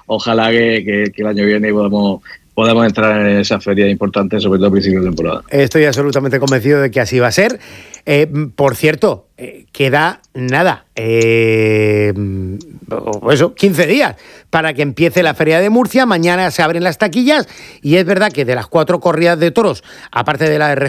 ojalá que el año viene podamos entrar en esa feria importante, sobre todo a principios de temporada. Estoy absolutamente convencido de que así va a ser. Por cierto, queda nada, 15 días para que empiece la Feria de Murcia. Mañana se abren las taquillas y es verdad que de las 4 corridas de toros, aparte de la de